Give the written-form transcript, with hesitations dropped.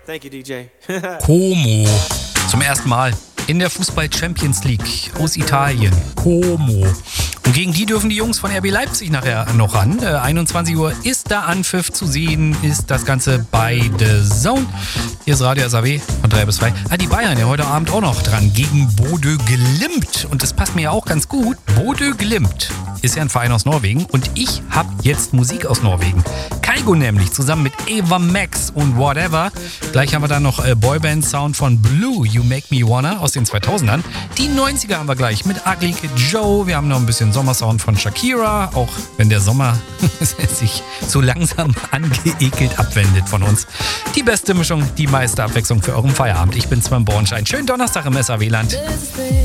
Thank you, DJ. Como. Zum ersten Mal in der Fußball-Champions League aus Italien. Como. Und gegen die dürfen die Jungs von RB Leipzig nachher noch ran. 21 Uhr ist da Anpfiff zu sehen, ist das Ganze bei The Zone. Hier ist Radio SAW von 3 bis 2. Die Bayern ja heute Abend auch noch dran gegen Bodø Glimt. Und das passt mir ja auch ganz gut. Bodø Glimt ist ja ein Verein aus Norwegen und ich habe jetzt Musik aus Norwegen. Kygo nämlich, zusammen mit Ava Max und Whatever. Gleich haben wir dann noch Boyband-Sound von Blue, You Make Me Wanna aus den 2000ern. Die 90er haben wir gleich mit Ugly Kid Joe. Wir haben noch ein bisschen Sommersound von Shakira, auch wenn der Sommer sich so langsam angeekelt abwendet von uns. Die beste Mischung, die meiste Abwechslung für euren Feierabend. Ich bin Sven Bornstein. Schönen Donnerstag im SAW-Land.